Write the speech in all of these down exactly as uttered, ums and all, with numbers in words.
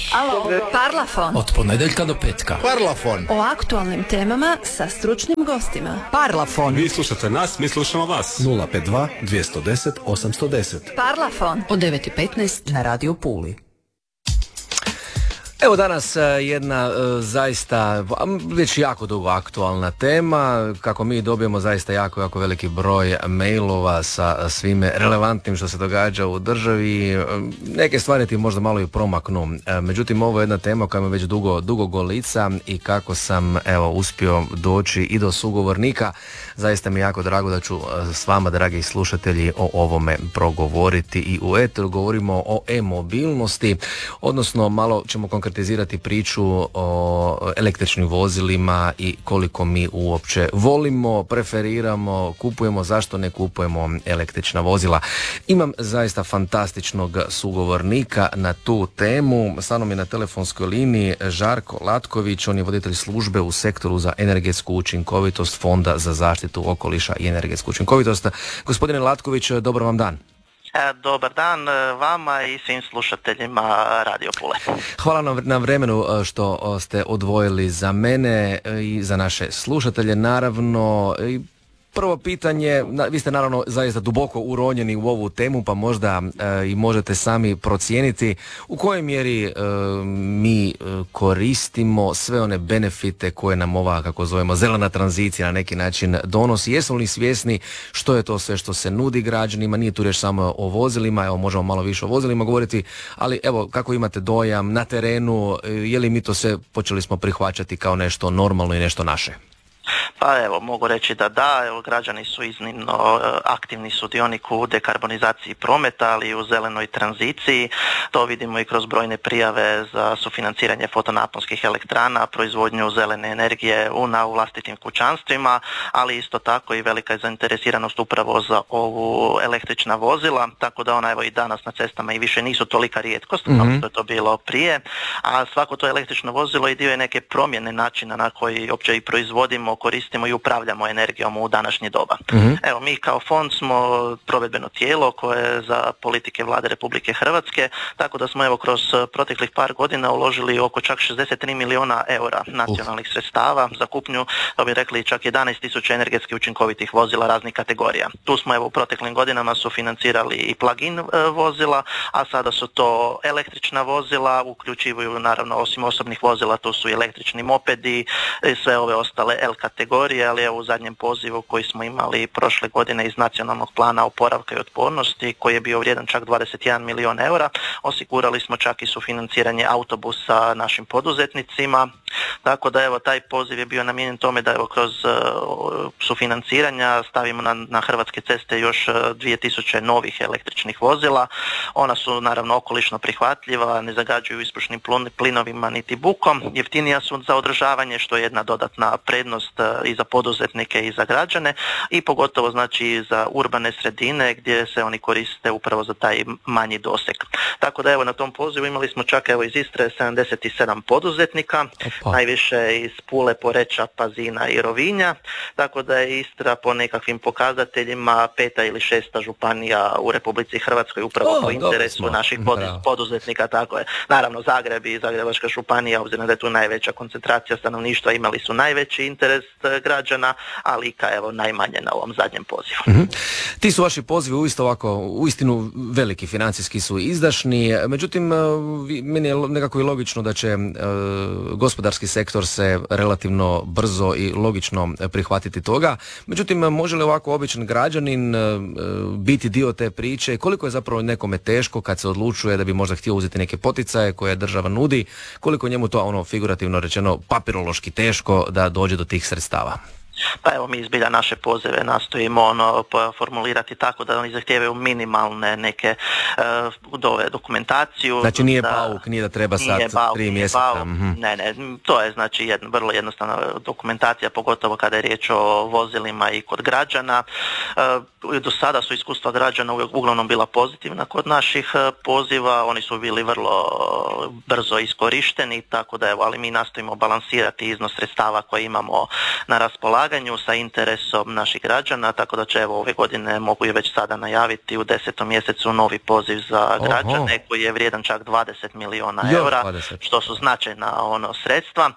Alo, Parlafon. Od ponedjeljka do petka. Parlafon. O aktualnim temama sa stručnim gostima. Parlafon. Vi slušate nas, mi slušamo vas. nula pet dva dvjesto deset osamsto deset. Parlafon. Od devet i petnaest na Radio Puli. Evo danas jedna zaista već jako dugo aktualna tema, kako mi dobijemo zaista jako, jako veliki broj mailova sa svime relevantnim što se događa u državi. Neke stvari ti možda malo i promaknu, međutim ovo je jedna tema koja me već dugo, dugo golica i kako sam evo uspio doći i do sugovornika, zaista mi je jako drago da ću s vama, dragi slušatelji, o ovome progovoriti i u eteru. Govorimo o e-mobilnosti, odnosno malo ćemo konkretizirati priču o električnim vozilima i koliko mi uopće volimo, preferiramo, kupujemo, zašto ne kupujemo električna vozila. Imam zaista fantastičnog sugovornika na tu temu. Sa mnom je na telefonskoj liniji Žarko Latković, on je voditelj službe u sektoru za energetsku učinkovitost Fonda za zaštitu okoliša i energetsku učinkovitost. Gospodine Latković, dobar vam dan. Dobar dan vama i svim slušateljima Radio Pule. Hvala nam na vremenu što ste odvojili za mene i za naše slušatelje, naravno. Prvo pitanje, vi ste naravno zaista duboko uronjeni u ovu temu, pa možda e, i možete sami procijeniti u kojoj mjeri e, mi e, koristimo sve one benefite koje nam ova, kako zovemo, zelena tranzicija na neki način donosi. Jesmo li svjesni što je to sve što se nudi građanima? Nije tu riječ samo o vozilima, evo možemo malo više o vozilima govoriti, ali evo kako imate dojam na terenu, je li mi to sve počeli smo prihvaćati kao nešto normalno i nešto naše? Pa evo, mogu reći da da, evo, građani su iznimno aktivni sudionik u dekarbonizaciji prometa, ali i u zelenoj tranziciji. To vidimo i kroz brojne prijave za sufinanciranje fotonaponskih elektrana, proizvodnju zelene energije u, na vlastitim kućanstvima, ali isto tako i velika je zainteresiranost upravo za ovu električna vozila, tako da ona evo i danas na cestama i više nisu tolika rijetkost, kao mm-hmm. što je to bilo prije, a svako to električno vozilo i dio je neke promjene načina na koji opće i proizvodimo, koristimo i upravljamo energijom u današnje doba. Mm-hmm. Evo, mi kao fond smo provedbeno tijelo koje je za politike Vlade Republike Hrvatske, tako da smo evo kroz proteklih par godina uložili oko čak šezdeset tri milijuna eura nacionalnih uh. sredstava za kupnju, to bi rekli čak jedanaest tisuća energetski učinkovitih vozila raznih kategorija. Tu smo evo u proteklim godinama sufinancirali i plug-in vozila, a sada su to električna vozila, uključivuju naravno osim osobnih vozila, tu su i električni mopedi, sve ove ostale L kategorije, ali evo u zadnjem pozivu koji smo imali prošle godine iz Nacionalnog plana oporavka i otpornosti, koji je bio vrijedan čak dvadeset jedan milijun eura, osigurali smo čak i sufinanciranje autobusa našim poduzetnicima, tako da evo taj poziv je bio namijenjen tome da evo kroz uh, sufinanciranja stavimo na, na hrvatske ceste još uh, dvije tisuće novih električnih vozila. Ona su naravno okolišno prihvatljiva, ne zagađuju ispušnim plinovima niti bukom, jeftinija su za održavanje, što je jedna dodatna prednost i za poduzetnike i za građane, i pogotovo znači za urbane sredine gdje se oni koriste upravo za taj manji doseg. Tako da evo na tom pozivu imali smo čak evo iz Istre sedamdeset sedam poduzetnika, Opa. najviše iz Pule, Poreča, Pazina i Rovinja, tako da je Istra po nekakvim pokazateljima peta ili šesta županija u Republici Hrvatskoj upravo o, po interesu naših poduz- poduzetnika, tako je. Naravno Zagreb i Zagrebačka županija, obzirom da je tu najveća koncentracija stanovništva, imali su najveći interes građana, ali i ka evo najmanje na ovom zadnjem pozivu. Mm-hmm. Ti su vaši pozivi uistinu ovako, uistinu veliki, financijski su izdašni, međutim meni je nekako i logično da će uh, gospodarski sektor se relativno brzo i logično prihvatiti toga, međutim može li ovako običan građanin uh, biti dio te priče, koliko je zapravo nekome teško kad se odlučuje da bi možda htio uzeti neke poticaje koje država nudi, koliko njemu to ono figurativno rečeno papirološki teško da dođe do tih sredstava? Pa evo mi izbilja naše pozive nastojimo ono formulirati tako da oni zahtijevaju minimalne neke uh, dove dokumentaciju. Znači nije da, bauk, nije da treba sad bauk, tri mjeseca. Mm-hmm. Ne, ne, to je znači jedna vrlo jednostavna dokumentacija, pogotovo kada je riječ o vozilima i kod građana. Uh, do sada su iskustva građana uglavnom bila pozitivna kod naših poziva, oni su bili vrlo brzo iskorišteni, tako da evo, ali mi nastojimo balansirati iznos sredstava koje imamo na raspolaganju raspolaganju sa interesom naših građana, tako da će evo ove godine mogu je već sada najaviti u desetom mjesecu novi poziv za građane Oho. koji je vrijedan čak dvadeset milijuna eura, dvadeset što su značajna ono sredstva.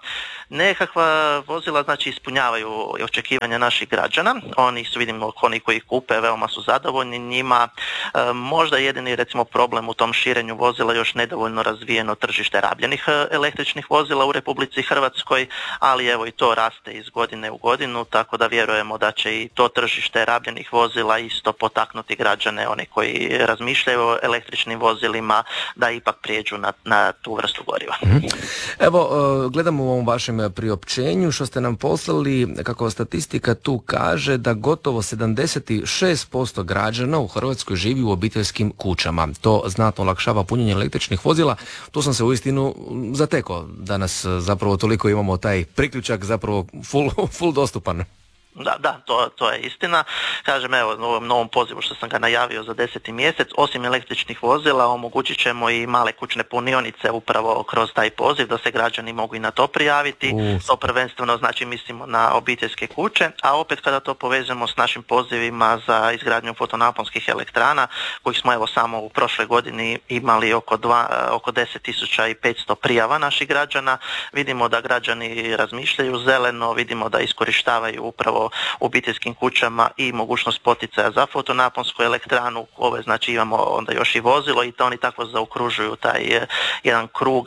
Nekakva vozila znači ispunjavaju očekivanja naših građana, oni su, vidimo, oni koji ih kupe veoma su zadovoljni njima. E, možda jedini recimo problem u tom širenju vozila još nedovoljno razvijeno tržište rabljenih električnih vozila u Republici Hrvatskoj, ali evo i to raste iz godine u godinu, tako da vjerujemo da će i to tržište rabljenih vozila isto potaknuti građane, oni koji razmišljaju o električnim vozilima, da ipak prijeđu na, na tu vrstu goriva. Evo, gledamo u ovom vašem priopćenju što ste nam poslali, kako statistika tu kaže da gotovo sedamdeset šest posto građana u Hrvatskoj živi u obiteljskim kućama. To znatno olakšava punjenje električnih vozila. Tu sam se uistinu zatekao. Danas zapravo toliko imamo taj priključak zapravo full, full dostupan. Da, da, to, to je istina. Kažem, evo, u ovom novom pozivu što sam ga najavio za deseti mjesec, osim električnih vozila, omogućit ćemo i male kućne punionice upravo kroz taj poziv, da se građani mogu i na to prijaviti. Uh. To prvenstveno znači mislimo na obiteljske kuće, a opet kada to povežemo s našim pozivima za izgradnju fotonaponskih elektrana, kojih smo evo samo u prošloj godini imali oko, dva, oko deset tisuća petsto prijava naših građana, vidimo da građani razmišljaju zeleno, vidimo da iskorištavaju upravo u obiteljskim kućama i mogućnost poticaja za fotonaponsku elektranu, ove znači imamo onda još i vozilo i to oni tako zaokružuju taj jedan krug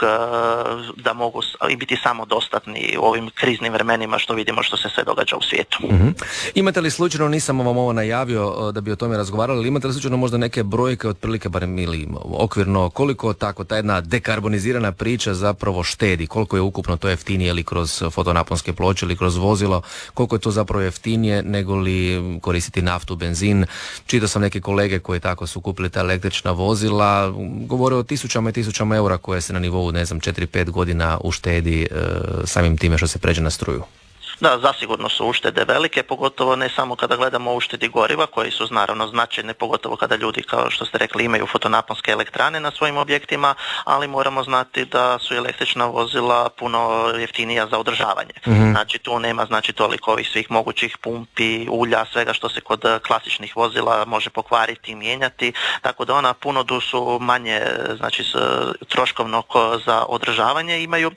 da mogu i biti samodostatni u ovim kriznim vremenima što vidimo što se sve događa u svijetu. Mm-hmm. Imate li slučajno, nisam vam ovo najavio da bi o tome razgovarali, ali imate li slučajno možda neke brojke otprilike barem ili okvirno koliko tako ta jedna dekarbonizirana priča zapravo štedi, koliko je ukupno to jeftinije ili kroz fotonaponske ploče ili kroz vozilo, koliko je to zapravo jeftinije nego li koristiti naftu, benzin. Čitao sam neke kolege koji tako su kupili ta električna vozila, govore o tisućama i tisućama eura koje se na nivou, ne znam, četiri pet godina uštedi e, samim time što se pređe na struju. Da, zasigurno su uštede velike, pogotovo ne samo kada gledamo uštedi goriva, koji su naravno značajne, pogotovo kada ljudi, kao što ste rekli, imaju fotonaponske elektrane na svojim objektima, ali moramo znati da su električna vozila puno jeftinija za održavanje. Mm-hmm. Znači tu nema znači toliko ovih svih mogućih pumpi, ulja, svega što se kod klasičnih vozila može pokvariti i mijenjati, tako da ona puno du su manje znači troškovno za održavanje imaju,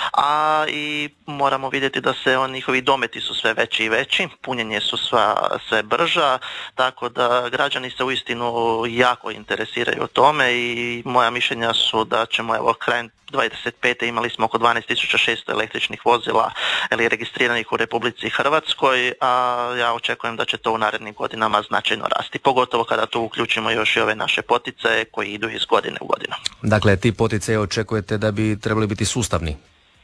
a i moramo vidjeti da se on njihovi dometi su sve veći i veći, punjenje su sva, sve brža, tako da građani se uistinu jako interesiraju o tome i moja mišljenja su da ćemo evo krajem dvadeset pete imali smo oko dvanaest tisuća šesto električnih vozila ili registriranih u Republici Hrvatskoj, a ja očekujem da će to u narednim godinama značajno rasti, pogotovo kada tu uključimo još i ove naše poticaje koji idu iz godine u godinu. Dakle, ti poticaje očekujete da bi trebali biti sustavni?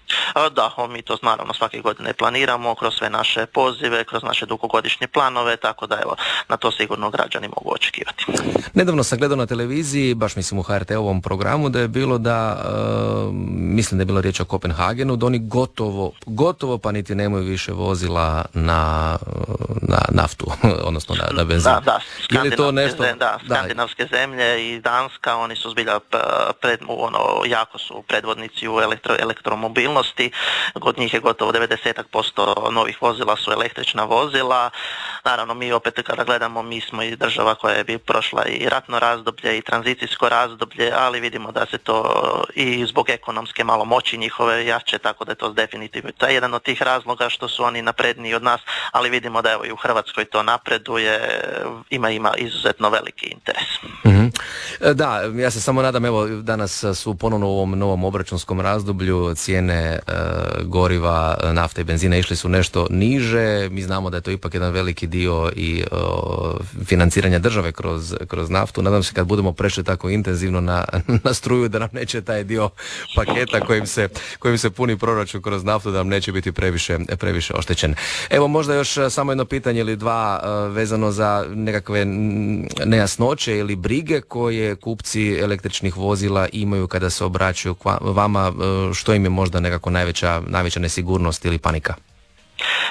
Da, mi to naravno svake godine planiramo kroz sve naše pozive, kroz naše dugogodišnje planove, tako da evo, na to sigurno građani mogu očekivati. Nedavno sam gledao na televiziji, baš mislim u H R T-ovom programu, da je bilo da, uh, mislim da je bilo riječ o Kopenhagenu, da oni gotovo, gotovo pa niti nemaju više vozila na, na naftu, odnosno na, na benzin. Da, da, je li to nešto? Zemlje, da, skandinavske da. zemlje i Danska, oni su zbilja pred, ono, jako su predvodnici u elektro, elektromobilnosti. Kod njih je gotovo devedeset posto novih vozila su električna vozila. Naravno, mi opet kada gledamo, mi smo i država koja je bi prošla i ratno razdoblje i tranzicijsko razdoblje, ali vidimo da se to i zbog ekonomske malo moći njihove jače, tako da je to definitivno. To je jedan od tih razloga što su oni napredniji od nas, ali vidimo da evo i u Hrvatskoj to napreduje, ima ima izuzetno veliki interes. Mm-hmm. Da, ja se samo nadam, evo danas su ponovno u ovom novom obračunskom razdoblju cijene e, goriva, nafte i benzina išli su nešto niže. Mi znamo da je to ipak jedan veliki dio i o, financiranja države kroz, kroz naftu. Nadam se kad budemo prešli tako intenzivno na, na struju da nam neće taj dio paketa kojim se, kojim se puni proračun kroz naftu da nam neće biti previše, previše oštećen. Evo možda još samo jedno pitanje ili dva uh, vezano za nekakve nejasnoće ili brige koje kupci električnih vozila imaju kada se obraćaju vama, uh, što im je možda nekako najveća, najveća nesigurnost ili panika?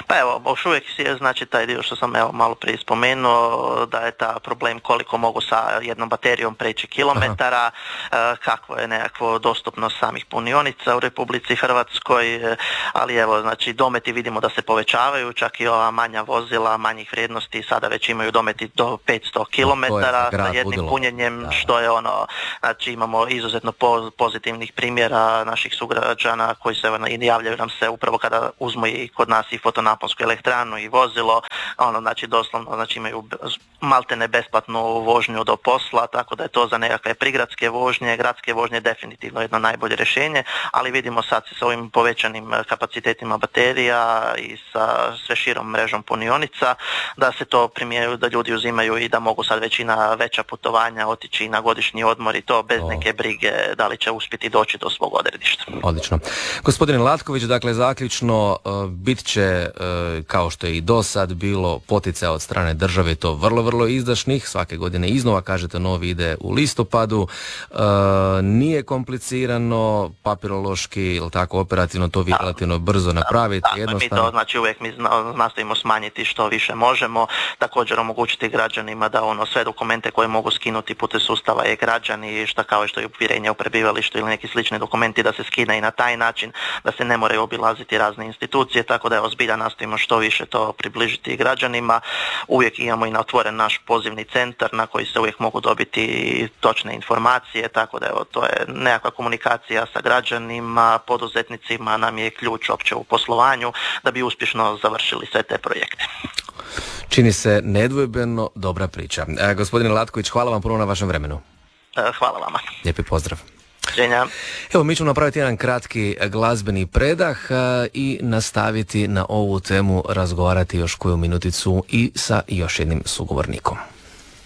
Pa evo, još uvijek je znači taj dio što sam evo malo prije spomenuo, da je ta problem koliko mogu sa jednom baterijom preći kilometara, Aha. kakvo je nekakvo dostupnost samih punionica u Republici Hrvatskoj, ali evo, znači dometi vidimo da se povećavaju, čak i ova manja vozila, manjih vrijednosti sada već imaju dometi do petsto kilometara sa jednim budilo. punjenjem, da. Što je ono, znači imamo izuzetno pozitivnih primjera naših sugrađana koji se javljaju nam se upravo kada uzmu i kod nas i fotonaponsku elektranu i vozilo, ono znači doslovno znači imaju maltene besplatnu vožnju do posla, tako da je to za nekakve prigradske vožnje, gradske vožnje definitivno jedno najbolje rješenje, ali vidimo sad sa ovim povećanim kapacitetima baterija i sa sve širom mrežom punionica da se to primjeruju, da ljudi uzimaju i da mogu sad već i na veća putovanja otići na godišnji odmor i to bez o. neke brige da li će uspjeti doći do svog odredišta. Odlično. Gospodin Latković, dakle zaključno bit će kao što je i do sad bilo poticaja od strane države, to vrlo, vrlo izdašnih, svake godine iznova, kažete novi ide u listopadu, e, nije komplicirano, papirološki ili tako operativno to vi relativno brzo napraviti. Da, jednostavno... mi to znači uvijek mi nastavimo smanjiti što više možemo, također omogućiti građanima da ono sve dokumente koje mogu skinuti putem sustava e-građani, šta kao što je uvjerenje o prebivalištu ili neki slični dokumenti da se skine i na taj način, da se ne moraju obilaziti razne institucije, tako da je zbilja nastojimo što više to približiti građanima. Uvijek imamo i na otvoren naš pozivni centar na koji se uvijek mogu dobiti točne informacije, tako da evo, to je nekakva komunikacija sa građanima, poduzetnicima nam je ključ opće u poslovanju da bi uspješno završili sve te projekte. Čini se nedvojbeno dobra priča. E, gospodine Latković, hvala vam puno na vašem vremenu. E, hvala vama. Lijepi pozdrav. Ženja. Evo, mi ćemo napraviti jedan kratki glazbeni predah a, i nastaviti na ovu temu razgovarati još koju minuticu i sa još jednim sugovornikom.